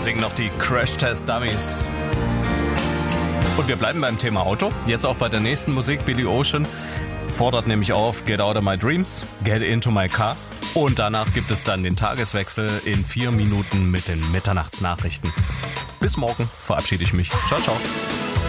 singen noch die Crash Test Dummies. Und wir bleiben beim Thema Auto. Jetzt auch bei der nächsten Musik. Billy Ocean fordert nämlich auf: Get out of my dreams, get into my car. Und danach gibt es dann den Tageswechsel in 4 Minuten mit den Mitternachtsnachrichten. Bis morgen verabschiede ich mich. Ciao, ciao.